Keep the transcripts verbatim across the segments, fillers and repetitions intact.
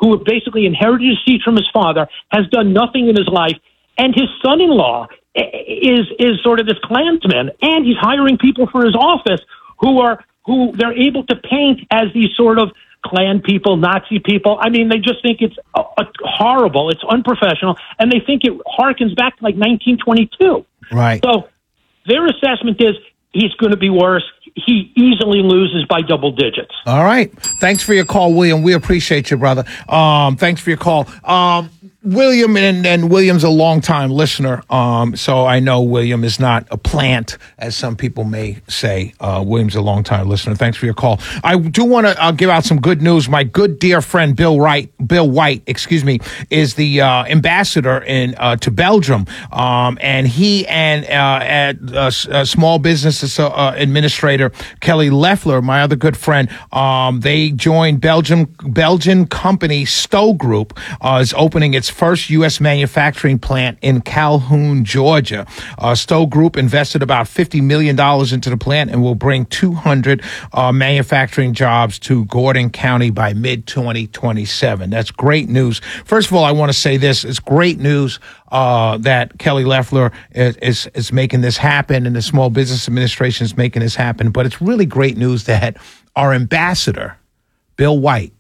who basically inherited his seat from his father, has done nothing in his life, and his son-in-law is is sort of this Klansman, and he's hiring people for his office who are who they're able to paint as these sort of Klan people, Nazi people. I mean, they just think it's a, a horrible, it's unprofessional, and they think it harkens back to like nineteen twenty-two. Right. So their assessment is he's going to be worse. He easily loses by double digits. All right. Thanks for your call, William. We appreciate you, brother. Um, thanks for your call. Um, William, and, and William's a longtime listener, um, so I know William is not a plant, as some people may say. Uh, William's a longtime listener. Thanks for your call. I do want to uh, give out some good news. My good dear friend Bill Wright, Bill White, excuse me, is the uh, ambassador in uh, to Belgium, um, and he and uh, at, uh, uh, small business uh, administrator Kelly Loeffler, my other good friend, um, they joined Belgium Belgian company Stowe Group, uh, is opening its first U S manufacturing plant in Calhoun, Georgia. Uh, Stowe Group invested about fifty million dollars into the plant and will bring two hundred uh, manufacturing jobs to Gordon County by mid twenty twenty-seven. That's great news. First of all, I want to say this. It's great news uh, that Kelly Loeffler is, is, is making this happen, and the Small Business Administration is making this happen. But it's really great news that our ambassador, Bill White,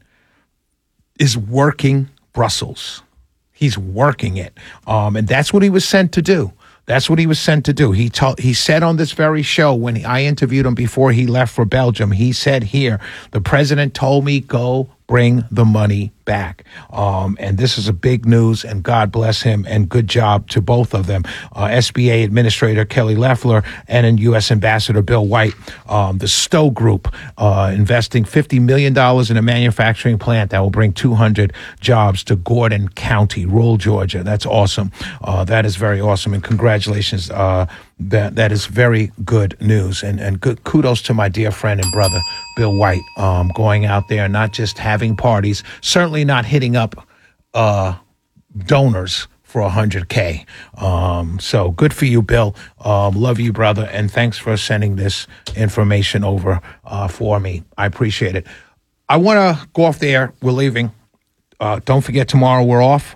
is working Brussels. He's working it. Um, and that's what he was sent to do. That's what he was sent to do. He told, he said on this very show, when he, I interviewed him before he left for Belgium, he said here, the president told me, go bring the money back. Um, and this is a big news, and God bless him, and good job to both of them. Uh, S B A Administrator Kelly Loeffler and then U S Ambassador Bill White. Um, the Stowe Group uh, investing fifty million dollars in a manufacturing plant that will bring two hundred jobs to Gordon County, rural Georgia. That's awesome. Uh, that is very awesome, and congratulations. Uh, that that is very good news, and and good kudos to my dear friend and brother Bill White, um, going out there, not just having parties, certainly not hitting up uh, donors for one hundred K. Um, so good for you, Bill. Um, love you, brother, and thanks for sending this information over uh, for me. I appreciate it. I want to go off the air. We're leaving. Uh, don't forget, tomorrow we're off.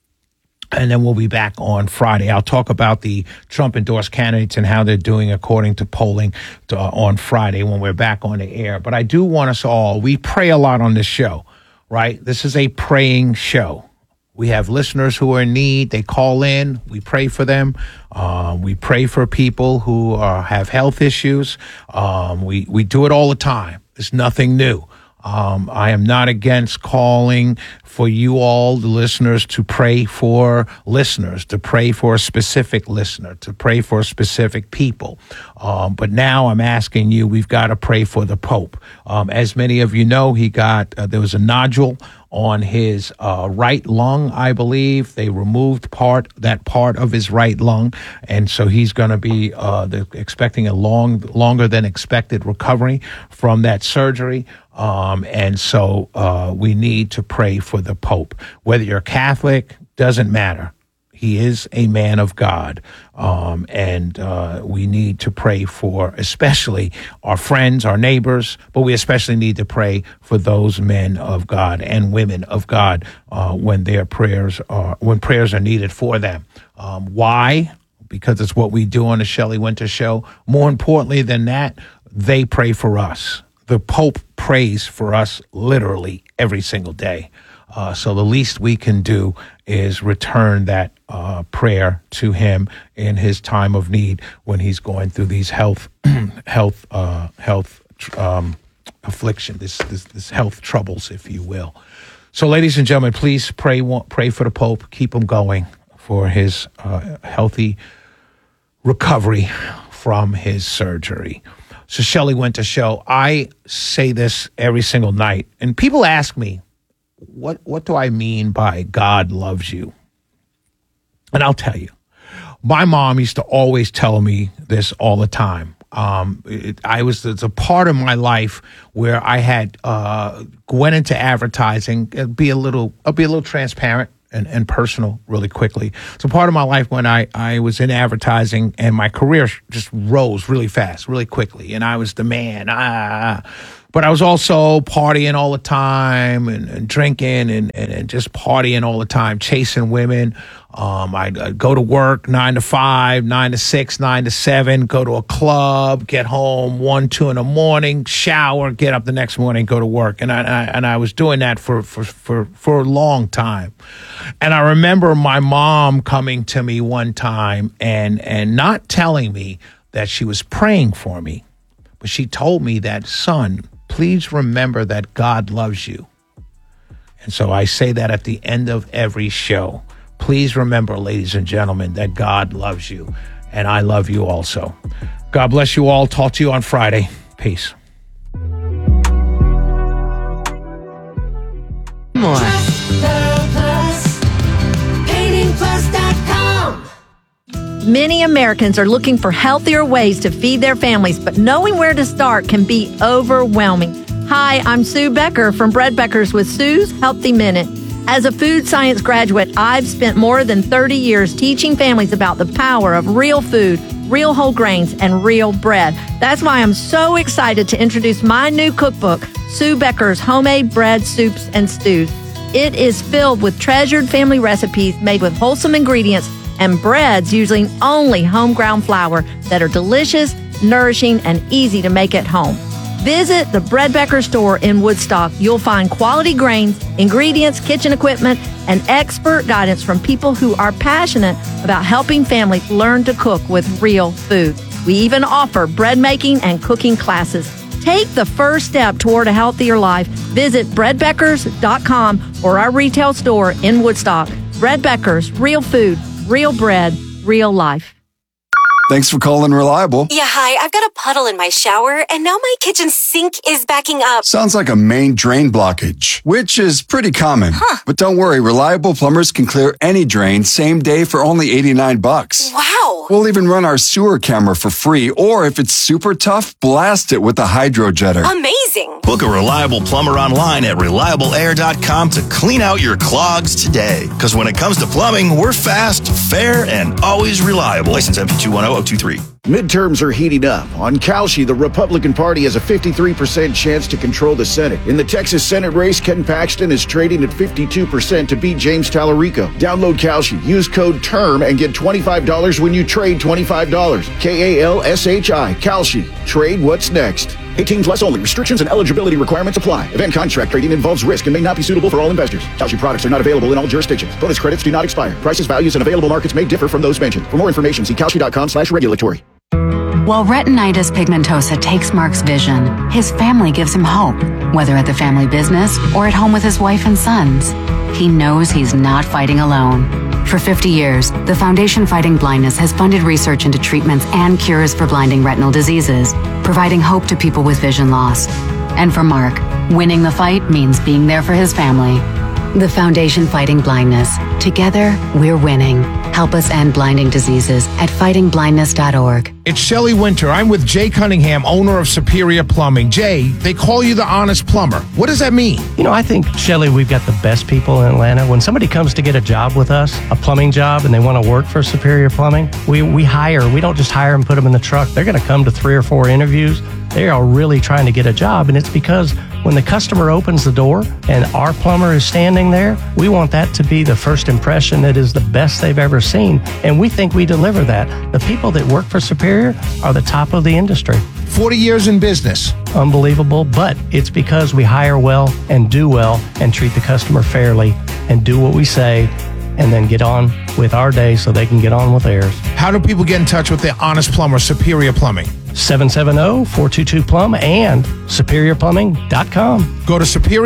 And then we'll be back on Friday. I'll talk about the Trump-endorsed candidates and how they're doing according to polling to, uh, on Friday when we're back on the air. But I do want us all, we pray a lot on this show, right? This is a praying show. We have listeners who are in need. They call in. We pray for them. Um, we pray for people who uh, have health issues. Um, we, we do it all the time. It's nothing new. Um, I am not against calling for you all, the listeners, to pray for listeners, to pray for a specific listener, to pray for specific people. Um, but now I'm asking you, we've got to pray for the Pope. Um, as many of you know, he got, uh, there was a nodule on his uh, right lung, I believe. They removed part that part of his right lung, and so he's going to be uh, expecting a long, longer than expected recovery from that surgery. Um, and so uh, we need to pray for the Pope. Whether you're Catholic, doesn't matter. He is a man of God, um, and uh, we need to pray for especially our friends, our neighbors, but we especially need to pray for those men of God and women of God uh, when their prayers are when prayers are needed for them. Um, why? Because it's what we do on the Shelley Winter Show. More importantly than that, they pray for us. The Pope prays for us literally every single day. Uh, so the least we can do is return that uh, prayer to him in his time of need when he's going through these health, health, uh, health um, affliction, this, this, this health troubles, if you will. So, ladies and gentlemen, please pray, pray for the Pope. Keep him going for his uh, healthy recovery from his surgery. So, Shelley Winter Show. I say this every single night, and people ask me, What what do I mean by God loves you? And I'll tell you. My mom used to always tell me this all the time. Um, it, I was there's a part of my life where I had uh, went into advertising. It'd be a little, I'll be a little transparent and, and personal really quickly. So part of my life when I, I was in advertising and my career just rose really fast, really quickly, and I was the man. Ah. but I was also partying all the time and, and drinking and, and, and just partying all the time, chasing women. Um, I'd, I'd go to work nine to five, nine to six, nine to seven, go to a club, get home one, two in the morning, shower, get up the next morning, go to work. And I, I and I was doing that for, for, for, for a long time. And I remember my mom coming to me one time and, and not telling me that she was praying for me, but she told me that, son, please remember that God loves you. And so I say that at the end of every show. Please remember, ladies and gentlemen, that God loves you, and I love you also. God bless you all. Talk to you on Friday. Peace. More. Many Americans are looking for healthier ways to feed their families, but knowing where to start can be overwhelming. Hi, I'm Sue Becker from Bread Beckers with Sue's Healthy Minute. As a food science graduate, I've spent more than thirty years teaching families about the power of real food, real whole grains, and real bread. That's why I'm so excited to introduce my new cookbook, Sue Becker's Homemade Bread, Soups, and Stews. It is filled with treasured family recipes made with wholesome ingredients and breads using only home ground flour that are delicious, nourishing, and easy to make at home. Visit the Bread Becker store in Woodstock. You'll find quality grains, ingredients, kitchen equipment, and expert guidance from people who are passionate about helping families learn to cook with real food. We even offer bread making and cooking classes. Take the first step toward a healthier life. Visit bread beckers dot com or our retail store in Woodstock. Bread Beckers, real food, real bread, real life. Thanks for calling Reliable. Yeah, hi. I've got a puddle in my shower, and now my kitchen sink is backing up. Sounds like a main drain blockage, which is pretty common. Huh. But don't worry, Reliable plumbers can clear any drain same day for only eighty-nine bucks. Wow. We'll even run our sewer camera for free, or if it's super tough, blast it with a hydro jetter. Amazing. Book a Reliable plumber online at reliable air dot com to clean out your clogs today. Because when it comes to plumbing, we're fast, fair, and always reliable. License M P two one zero zero two three. Midterms are heating up. On Calshi, the Republican Party has a fifty-three percent chance to control the Senate. In the Texas Senate race, Ken Paxton is trading at fifty-two percent to beat James Tallarico. Download Calshi, use code TERM, and get twenty-five dollars when you trade twenty-five dollars. K A L S H I, Calshi. Trade what's next. eighteen plus only. Restrictions and eligibility requirements apply. Event contract trading involves risk and may not be suitable for all investors. Calshi products are not available in all jurisdictions. Bonus credits do not expire. Prices, values, and available markets may differ from those mentioned. For more information, see calshi dot com slash regulatory. While retinitis pigmentosa takes Mark's vision, his family gives him hope, whether at the family business or at home with his wife and sons. He knows he's not fighting alone. For fifty years, the Foundation Fighting Blindness has funded research into treatments and cures for blinding retinal diseases, providing hope to people with vision loss. And for Mark, winning the fight means being there for his family. The Foundation Fighting Blindness. Together, we're winning. Help us end blinding diseases at fighting blindness dot org. It's Shelley Winter. I'm with Jay Cunningham, owner of Superior Plumbing. Jay, they call you the honest plumber. What does that mean? You know, I think, Shelley, we've got the best people in Atlanta. When somebody comes to get a job with us, a plumbing job, and they want to work for Superior Plumbing, we, we hire. We don't just hire and put them in the truck. They're going to come to three or four interviews. They are really trying to get a job, and it's because when the customer opens the door and our plumber is standing there, we want that to be the first impression that is the best they've ever seen, and we think we deliver that. The people that work for Superior are the top of the industry. forty years in business. Unbelievable, but it's because we hire well and do well and treat the customer fairly and do what we say and then get on with our day so they can get on with theirs. How do people get in touch with the honest plumber, Superior Plumbing? seven seven zero, four two two, plumb and superior plumbing dot com. Go to Superior